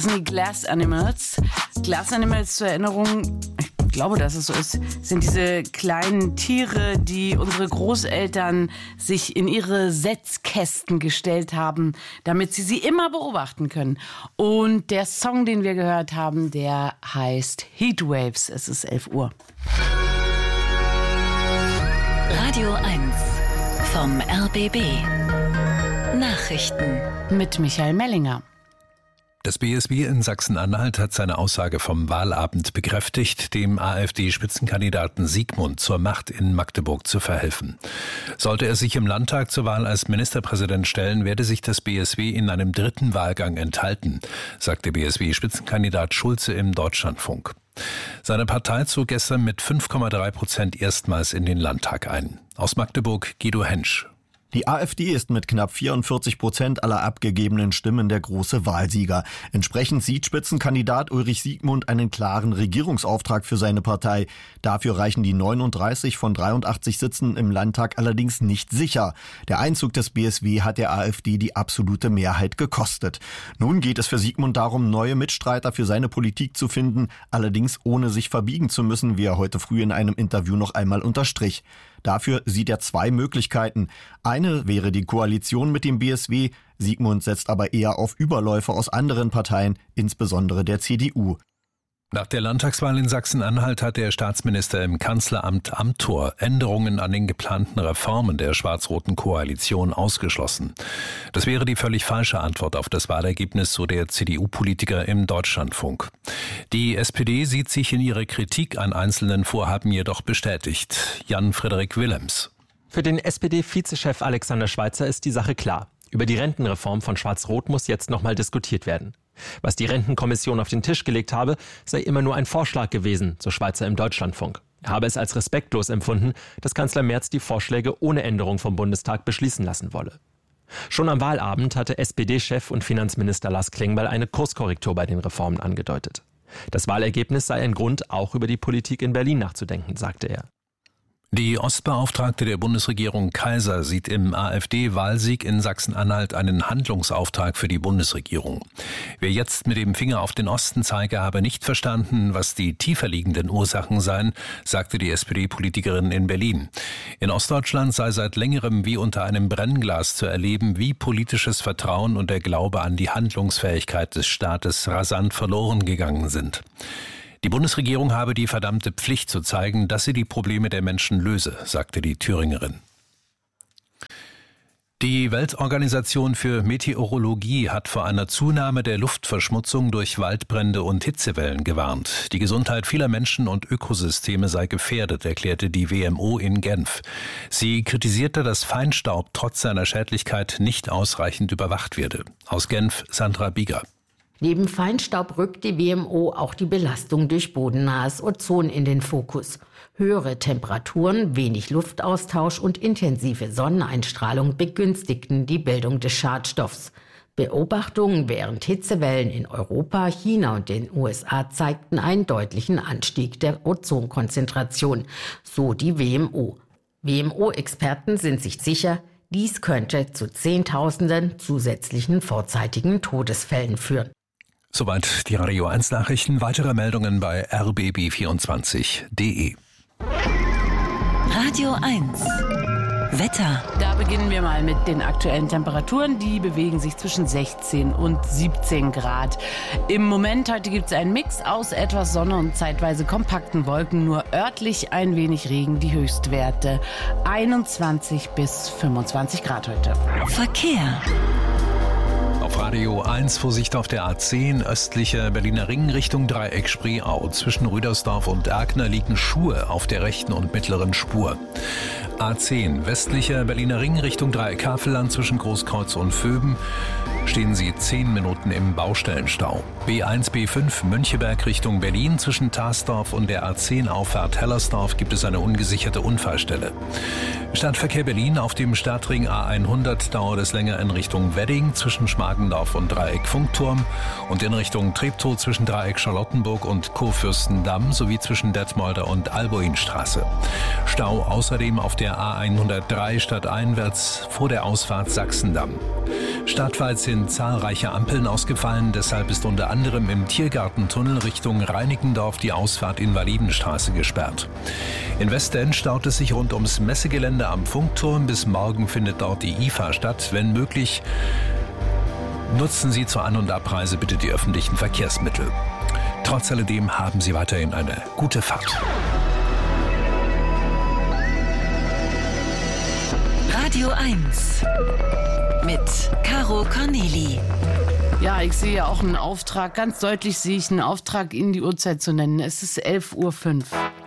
Das sind die Glass Animals. Glass Animals, zur Erinnerung, ich glaube, dass es so ist, sind diese kleinen Tiere, die unsere Großeltern sich in ihre Setzkästen gestellt haben, damit sie immer beobachten können. Und der Song, den wir gehört haben, der heißt Heatwaves. Es ist 11 Uhr. Radio 1 vom RBB. Nachrichten mit Michael Mellinger. Das BSW in Sachsen-Anhalt hat seine Aussage vom Wahlabend bekräftigt, dem AfD-Spitzenkandidaten Siegmund zur Macht in Magdeburg zu verhelfen. Sollte er sich im Landtag zur Wahl als Ministerpräsident stellen, werde sich das BSW in einem dritten Wahlgang enthalten, sagte BSW-Spitzenkandidat Schulze im Deutschlandfunk. Seine Partei zog gestern mit 5,3% erstmals in den Landtag ein. Aus Magdeburg Guido Hensch. Die AfD ist mit knapp 44% aller abgegebenen Stimmen der große Wahlsieger. Entsprechend sieht Spitzenkandidat Ulrich Siegmund einen klaren Regierungsauftrag für seine Partei. Dafür reichen die 39 von 83 Sitzen im Landtag allerdings nicht sicher. Der Einzug des BSW hat der AfD die absolute Mehrheit gekostet. Nun geht es für Siegmund darum, neue Mitstreiter für seine Politik zu finden, allerdings ohne sich verbiegen zu müssen, wie er heute früh in einem Interview noch einmal unterstrich. Dafür sieht er zwei Möglichkeiten. Eine wäre die Koalition mit dem BSW. Siegmund setzt aber eher auf Überläufer aus anderen Parteien, insbesondere der CDU. Nach der Landtagswahl in Sachsen-Anhalt hat der Staatsminister im Kanzleramt Amthor Änderungen an den geplanten Reformen der schwarz-roten Koalition ausgeschlossen. Das wäre die völlig falsche Antwort auf das Wahlergebnis, so der CDU-Politiker im Deutschlandfunk. Die SPD sieht sich in ihrer Kritik an einzelnen Vorhaben jedoch bestätigt. Jan-Frederik Willems. Für den SPD-Vizechef Alexander Schweitzer ist die Sache klar. Über die Rentenreform von Schwarz-Rot muss jetzt nochmal diskutiert werden. Was die Rentenkommission auf den Tisch gelegt habe, sei immer nur ein Vorschlag gewesen, so Schweitzer im Deutschlandfunk. Er habe es als respektlos empfunden, dass Kanzler Merz die Vorschläge ohne Änderung vom Bundestag beschließen lassen wolle. Schon am Wahlabend hatte SPD-Chef und Finanzminister Lars Klingbeil eine Kurskorrektur bei den Reformen angedeutet. Das Wahlergebnis sei ein Grund, auch über die Politik in Berlin nachzudenken, sagte er. Die Ostbeauftragte der Bundesregierung Kaiser sieht im AfD-Wahlsieg in Sachsen-Anhalt einen Handlungsauftrag für die Bundesregierung. Wer jetzt mit dem Finger auf den Osten zeige, habe nicht verstanden, was die tiefer liegenden Ursachen seien, sagte die SPD-Politikerin in Berlin. In Ostdeutschland sei seit längerem wie unter einem Brennglas zu erleben, wie politisches Vertrauen und der Glaube an die Handlungsfähigkeit des Staates rasant verloren gegangen sind. Die Bundesregierung habe die verdammte Pflicht zu zeigen, dass sie die Probleme der Menschen löse, sagte die Thüringerin. Die Weltorganisation für Meteorologie hat vor einer Zunahme der Luftverschmutzung durch Waldbrände und Hitzewellen gewarnt. Die Gesundheit vieler Menschen und Ökosysteme sei gefährdet, erklärte die WMO in Genf. Sie kritisierte, dass Feinstaub trotz seiner Schädlichkeit nicht ausreichend überwacht werde. Aus Genf Sandra Bieger. Neben Feinstaub rückt die WMO auch die Belastung durch bodennahes Ozon in den Fokus. Höhere Temperaturen, wenig Luftaustausch und intensive Sonneneinstrahlung begünstigten die Bildung des Schadstoffs. Beobachtungen während Hitzewellen in Europa, China und den USA zeigten einen deutlichen Anstieg der Ozonkonzentration, so die WMO. WMO-Experten sind sich sicher, dies könnte zu Zehntausenden zusätzlichen vorzeitigen Todesfällen führen. Soweit die Radio 1 Nachrichten. Weitere Meldungen bei rbb24.de. Radio 1 Wetter. Da beginnen wir mal mit den aktuellen Temperaturen. Die bewegen sich zwischen 16 und 17 Grad. Im Moment heute gibt es einen Mix aus etwas Sonne und zeitweise kompakten Wolken. Nur örtlich ein wenig Regen. Die Höchstwerte 21 bis 25 Grad heute. Verkehr. Auf Radio 1 Vorsicht auf der A10 östlicher Berliner Ring Richtung Dreieck Spreeau. Zwischen Rüdersdorf und Erkner liegen Schuhe auf der rechten und mittleren Spur. A10 westlicher Berliner Ring Richtung Dreieck Havelland zwischen Großkreuz und Vöben stehen Sie 10 Minuten im Baustellenstau. B1, B5 Möncheberg Richtung Berlin zwischen Tarsdorf und der A10 Auffahrt Hellersdorf gibt es eine ungesicherte Unfallstelle. Stadtverkehr Berlin auf dem Stadtring A100 dauert es länger in Richtung Wedding zwischen Schmargendorf und Dreieck Funkturm und in Richtung Treptow zwischen Dreieck Charlottenburg und Kurfürstendamm sowie zwischen Detmolder und Albuinstraße. Stau außerdem auf der A103 stadteinwärts vor der Ausfahrt Sachsendamm. Stadtweit sind zahlreiche Ampeln ausgefallen, deshalb ist unter anderem im Tiergartentunnel Richtung Reinickendorf die Ausfahrt Invalidenstraße gesperrt. In Westend staut es sich rund ums Messegelände am Funkturm. Bis morgen findet dort die IFA statt. Wenn möglich, nutzen Sie zur An- und Abreise bitte die öffentlichen Verkehrsmittel. Trotz alledem haben Sie weiterhin eine gute Fahrt. Radio 1 mit Caro Corneli. Ja, ich sehe ja auch einen Auftrag. Ganz deutlich sehe ich einen Auftrag, Ihnen die Uhrzeit zu nennen. Es ist 11:05 Uhr.